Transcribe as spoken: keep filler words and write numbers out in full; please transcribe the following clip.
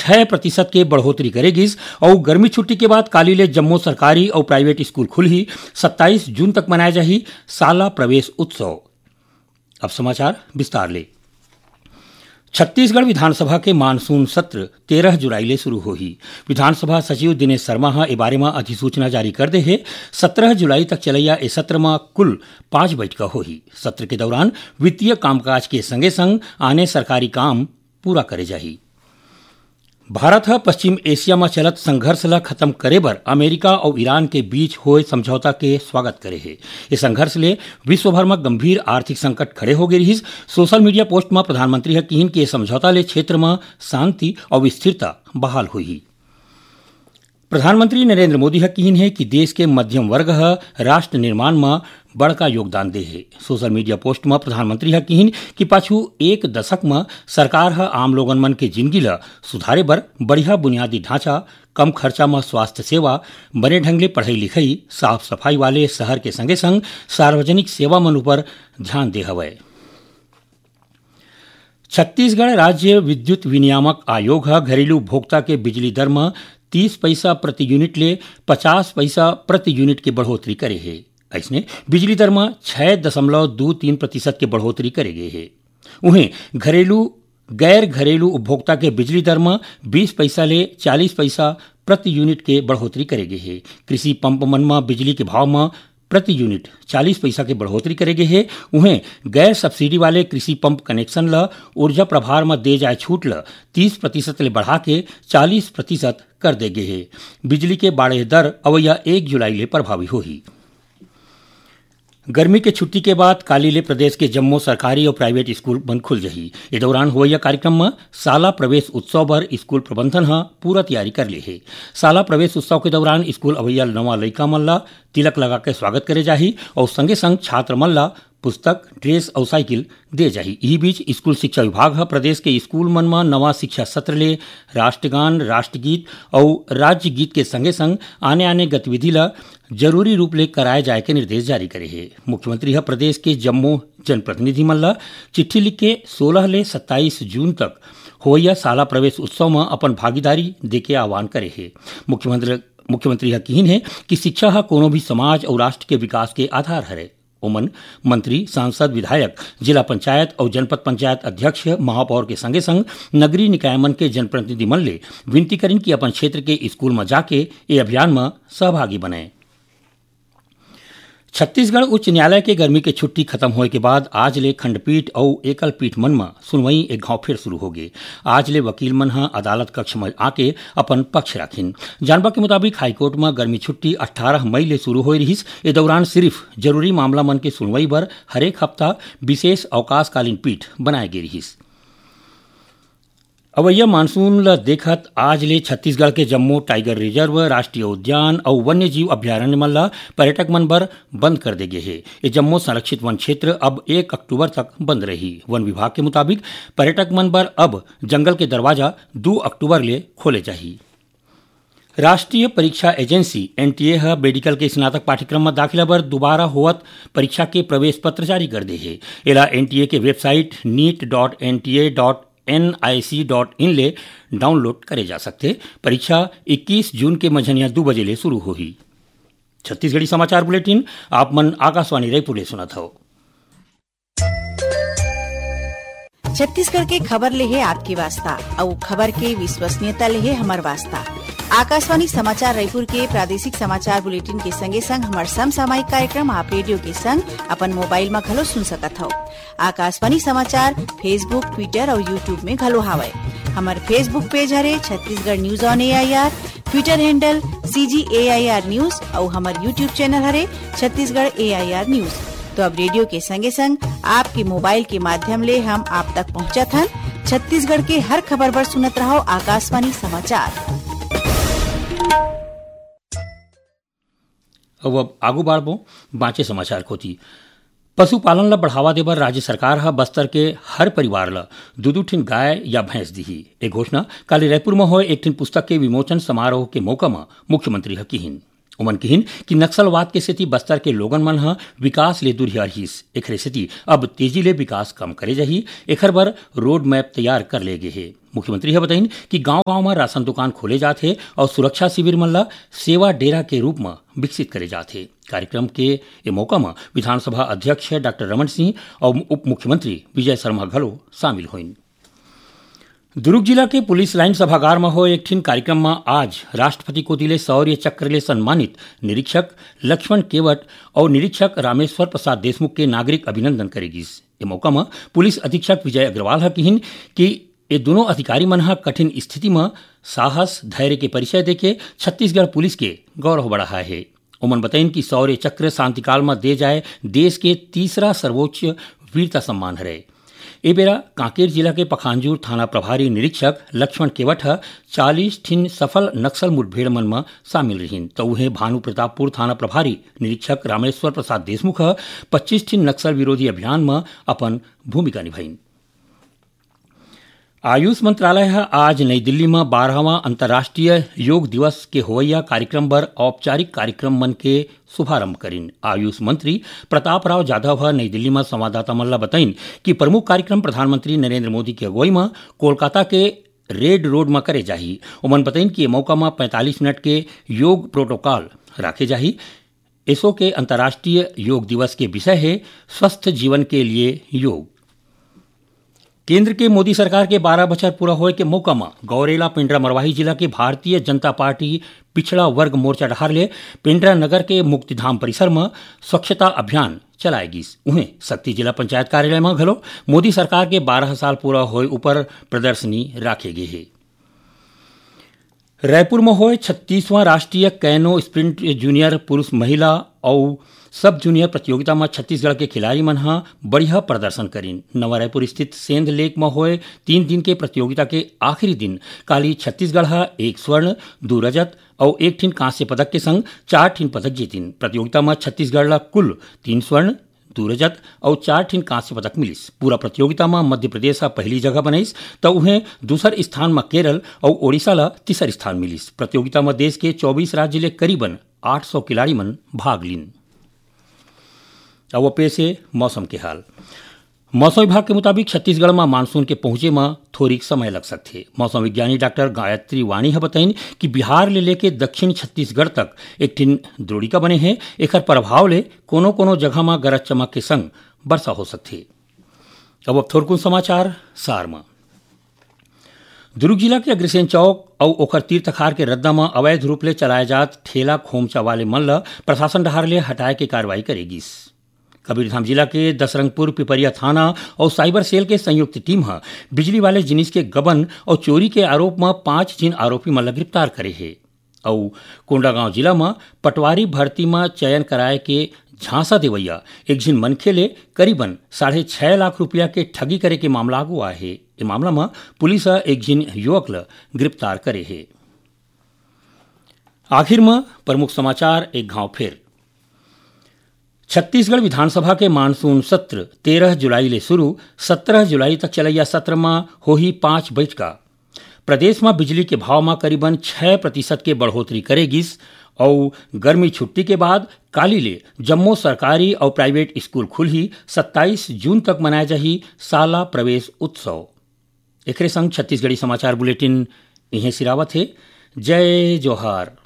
छह प्रतिशत के बढ़ोतरी करेगी और गर्मी छुट्टी के बाद काली ले जम्मू सरकारी और प्राइवेट स्कूल खुलही सत्ताईस जून तक मनाया जाही साला प्रवेश उत्सव। अब समाचार विस्तार ले। छत्तीसगढ़ विधानसभा के मानसून सत्र तेरह जुलाई ले शुरू होही। विधानसभा सचिव दिनेश शर्मा हा ए बारे में अधिसूचना जारी कर दे है। सत्रह जुलाई तक चलैया ए सत्र में कुल पांच बैठक होही। सत्र के दौरान वित्तीय कामकाज के संगे संग आने सरकारी काम पूरा करे जाही। भारत हा पश्चिम एशिया में चलत संघर्ष ला खत्म करे बर अमेरिका और ईरान के बीच होए समझौता के स्वागत करे है। इस संघर्ष ले विश्व भर में गंभीर आर्थिक संकट खड़े हो गए रही। सोशल मीडिया पोस्ट में प्रधानमंत्री कहिन कि समझौता ले क्षेत्र में शांति और स्थिरता बहाल हुई। प्रधानमंत्री नरेंद्र मोदी कहिन है कि देश के मध्यम वर्ग राष्ट्र निर्माण में बड़का योगदान दे है। सोशल मीडिया पोस्ट में प्रधानमंत्री कहिन कि पाछू एक दशक में सरकार है आम लोगन मन के जिंदगी ला सुधारे बर बढ़िया बुनियादी ढांचा, कम खर्चा में स्वास्थ्य सेवा, बने ढंग ले पढ़ाई लिखाई, साफ सफाई वाले शहर के संगे संग सार्वजनिक सेवा मन पर ध्यान दे हवय। छत्तीसगढ़ राज्य विद्युत विनियामक आयोग घरेलू उपभोक्ता के बिजली दर में तीस पैसा प्रति यूनिट ले पचास पैसा प्रति यूनिट की बढ़ोतरी करे है। ऐसने बिजली दर में छह दशमलव दो तीन प्रतिशत की बढ़ोतरी करे गए है। उन्हें घरेलू गैर घरेलू उपभोक्ता के बिजली दर में बीस पैसा ले चालीस पैसा प्रति यूनिट के बढ़ोतरी करे गए है। कृषि पंप मन में बिजली के भाव में प्रति यूनिट चालीस पैसा की बढ़ोतरी करे गए है। उन्हें गैर सब्सिडी वाले कृषि पंप कनेक्शन ला ऊर्जा प्रभार में दे जाए छूट ला तीस प्रतिशत ले बढ़ा के चालीस प्रतिशत कर दे गए है। बिजली के बाड़े दर अवैया एक जुलाई ले प्रभावी होही। गर्मी के छुट्टी के बाद काली ले प्रदेश के जम्मू सरकारी और प्राइवेट स्कूल बंद खुल जही। इस दौरान हुआ कार्यक्रम में साला प्रवेश उत्सव पर स्कूल प्रबंधन हा पूरा तैयारी कर ली है। साला प्रवेश उत्सव के दौरान स्कूल अवैया नवा लइका मन ला तिलक लगा के स्वागत करे जाही और संगे संग छात्र मन ला पुस्तक, ड्रेस और साइकिल दे जाही। इसी बीच स्कूल शिक्षा विभाग है प्रदेश के स्कूल मन में नवा शिक्षा सत्र ले राष्ट्रगान, राष्ट्रगीत और राज्य गीत के संगे संग आने आने गतिविधि ला जरूरी रूप ले कराए जाए के निर्देश जारी करे है। मुख्यमंत्री है प्रदेश के जम्मू जनप्रतिनिधि मन ला चिट्ठी लिख के सोलह ले सत्ताईस जून तक होइया साला प्रवेश उत्सव में अपन भागीदारी देके आह्वान करे है। मुख्यमंत्री मुख्यमंत्री का कहना है कि शिक्षा हा कोनो भी समाज और राष्ट्र के विकास के आधार है। ओमन मंत्री, सांसद, विधायक, जिला पंचायत और जनपद पंचायत अध्यक्ष, महापौर के संगे संग नगरीय निकाय मन के जनप्रतिनिधि मन ले विनती करें कि अपन क्षेत्र के स्कूल में जाके ये अभियान में सहभागी बने। छत्तीसगढ़ उच्च न्यायालय के गर्मी के छुट्टी खत्म होने के बाद आज ले खंडपीठ और एकल पीठ मन में सुनवाई एक घाव फिर शुरू हो गए। आज ले वकील मन हा अदालत कक्ष में आके अपन पक्ष राखिन। जानवा के मुताबिक हाईकोर्ट में गर्मी छुट्टी अठारह मई ले शुरू हो रही। ए दौरान सिर्फ जरूरी मामला मन के सुनवाई बर हरेक हफ्ता विशेष अवकाशकालीन पीठ बनाए गए रही। अवैया मानसून ल देखत आज ले छत्तीसगढ़ के जम्मू टाइगर रिजर्व, राष्ट्रीय उद्यान और वन्य जीव अभ्यारण्य मन ला पर्यटक मन बर बंद कर दे गए है। ये जम्मू संरक्षित वन क्षेत्र अब एक अक्टूबर तक बंद रही। वन विभाग के मुताबिक पर्यटक मन बर अब जंगल के दरवाजा दो अक्टूबर ले खोले जाही। राष्ट्रीय परीक्षा एजेंसी एनटीए है मेडिकल के स्नातक पाठ्यक्रम में दाखिला बर दोबारा होवत परीक्षा के प्रवेश पत्र जारी कर दे है। एला एनटीए के website NEET dot N T A dot N I C dot in ले डाउनलोड करे जा सकते। परीक्षा इक्कीस जून के मझनिया दो बजे ले शुरू होगी। छत्तीसगढ़ी समाचार बुलेटिन आप मन आकाशवाणी रायपुर ले सुनत हो। छत्तीसगढ़ के खबर ले है आपकी वास्ता और खबर के विश्वसनीयता ले है हमार वास्ता। आकाशवाणी समाचार रायपुर के प्रादेशिक समाचार बुलेटिन के संगे संग हमार समसामयिक कार्यक्रम आप रेडियो के संग अपन मोबाइल में घलो सुन सकत हो। आकाशवाणी समाचार फेसबुक, ट्विटर और यूट्यूब में घलो हावय। हमार फेसबुक पेज हरे Chhattisgarh news on A I R, Twitter handle सी जी ए आई आर न्यूज और हमार यूट्यूब चैनल हरे छत्तीसगढ़ ए आई आर न्यूज। तो अब रेडियो के संगे संग आपके मोबाइल के माध्यम ले हम आप तक पहुंचत हन। छत्तीसगढ़ के हर खबर पर सुनत रहो आकाशवाणी समाचार। अब आगू बाढ़बो बाँचे समाचार खोती। पशुपालन ला बढ़ावा देबर राज्य सरकार हा बस्तर के हर परिवार ला दो दो ठिन गाय या भैंस दिही। ए घोषणा कल रायपुर में होए एक ठिन पुस्तक के विमोचन समारोह के मौका में मुख्यमंत्री हा किहिन। उमन किहिन कि नक्सलवाद के सेती बस्तर के लोगन मन हा विकास ले दुरिया रहीस। एखरे सेती अब तेजी ले विकास कम करे जाही। एखर बर रोड मैप तैयार कर ले गे हे। मुख्यमंत्री है बताइन कि गांव गांव में राशन दुकान खोले जाते और सुरक्षा शिविर मन ला सेवा डेरा के रूप में विकसित करे जाते। कार्यक्रम के ए मौका में विधानसभा अध्यक्ष डॉक्टर रमन सिंह और उप मुख्यमंत्री विजय शर्मा घलो शामिल हुइन। दुर्ग जिला के पुलिस लाइन सभागार में हो एक ठिन कार्यक्रम में आज राष्ट्रपति को दिले शौर्य चक्र ले सम्मानित निरीक्षक लक्ष्मण केवट और निरीक्षक रामेश्वर प्रसाद देशमुख के नागरिक अभिनंदन करेगी। ए मौका में पुलिस अधीक्षक विजय अग्रवाल हा कहिन कि ये दोनों अधिकारी मन हा कठिन स्थिति में साहस धैर्य के परिचय देके छत्तीसगढ़ पुलिस के गौरव बढ़ाया है। उमन बताइन कि शौर्य चक्र शांतिकाल में दे जाए देश के तीसरा सर्वोच्च वीरता सम्मान है। ए बेरा कांकेर जिला के पखांजूर थाना प्रभारी निरीक्षक लक्ष्मण केवट चालीस ठिन सफल नक्सल मुठभेड़ मन में शामिल रहीन तो उन्हें भानु प्रतापपुर थाना प्रभारी निरीक्षक रामेश्वर प्रसाद देशमुख पच्चीस ठिन नक्सल विरोधी अभियान में अपन भूमिका निभाइन। आयुष मंत्रालय आज नई दिल्ली में बारहवां अंतर्राष्ट्रीय योग दिवस के होवैया कार्यक्रम पर औपचारिक कार्यक्रम मन के शुभारंभ करीन। आयुष मंत्री प्रताप राव जाधव नई दिल्ली में संवाददाता मन ला बताइन कि प्रमुख कार्यक्रम प्रधानमंत्री नरेंद्र मोदी के अगुवाई में कोलकाता के रेड रोड में करे जाही। उमन बताइन कि मौका में पैंतालीस मिनट के योग प्रोटोकॉल राखे जाही। एसो के अंतर्राष्ट्रीय योग दिवस के विषय है स्वस्थ जीवन के लिए योग। केंद्र के मोदी सरकार के बारह बछर पूरा होए के मौका में गौरेला पेंड्रा मरवाही जिला के भारतीय जनता पार्टी पिछड़ा वर्ग मोर्चा डहार ले पेंड्रा नगर के मुक्तिधाम परिसर में स्वच्छता अभियान चलाएगी। उन्हें शक्ति जिला पंचायत कार्यालय में घलो मोदी सरकार के बारह साल पूरा होए ऊपर प्रदर्शनी राखे गए है। रायपुर में होए छत्तीसवां राष्ट्रीय कैनो स्प्रिंट जूनियर पुरुष महिला और सब जूनियर प्रतियोगिता में छत्तीसगढ़ के खिलाड़ी मन हा बढ़िया प्रदर्शन करीन। नवा रायपुर स्थित सेंध लेक में होए तीन दिन के प्रतियोगिता के आखिरी दिन काली छत्तीसगढ़ हा एक स्वर्ण दो रजत और एक ठिन कांस्य पदक के संग चार ठिन पदक जीतिन। प्रतियोगिता में छत्तीसगढ़ ला कुल तीन स्वर्ण दो रजत और चार ठिन कांस्य पदक मिलिस। पूरा प्रतियोगिता में मध्य प्रदेश हा पहली जगह बनाइस तो उन्हें दूसर स्थान में केरल और ओडिशा ला तीसर स्थान मिलिस। प्रतियोगिता में देश के चौबीस राज्य ले करीबन आठ सौ खिलाड़ी मन भाग लीन। अब पेश है मौसम के हाल। मौसम विभाग के मुताबिक छत्तीसगढ़ में मानसून के पहुंचे में थोड़ी समय लग सकते। मौसम विज्ञानी डॉक्टर गायत्री वाणी है बताइन कि बिहार ले लेके दक्षिण छत्तीसगढ़ तक एक ठिन द्रोणिका बने हैं। एकर प्रभाव ले कोनो कोनो जगह में गरज चमक के संग वर्षा हो सकती। अब अब थोड़कुन समाचार सार में। दुर्ग जिला के अग्रसेन चौक और ओखर तीर्थखार के रद्दा में अवैध रूप ले चलाए जात ठेला खोमचा वाले मन ला प्रशासन डहार ले हटाए के कार्रवाई करेगी। कबीरधाम जिला के दसरंगपुर पिपरिया थाना और साइबर सेल के संयुक्त टीम हा बिजली वाले जिनिस के गबन और चोरी के आरोप में पांच जिन आरोपी मन ला गिरफ्तार करे है। और कोंडागांव जिला में पटवारी भर्ती में चयन कराए के झांसा देवैया एक जिन मनखे ले करीबन साढ़े छह लाख रुपया के ठगी करे के मामला आगू आए है। इस मामला में पुलिस एक जिन युवक ला गिरफ्तार करे है। आखिर में प्रमुख समाचार एक घाव फिर। छत्तीसगढ़ विधानसभा के मानसून सत्र तेरह जुलाई ले शुरू सत्रह जुलाई तक चलैया सत्र में हो ही पांच बैठका। प्रदेश में बिजली के भाव में करीबन छह प्रतिशत के बढ़ोतरी करेगी और गर्मी छुट्टी के बाद काली ले जम्मू सरकारी और प्राइवेट स्कूल खुलही सत्ताईस जून तक मनाया जाही साला प्रवेश उत्सव। एकरे संग छत्तीसगढ़ी समाचार बुलेटिन इहें सिरावत है। जय जोहार।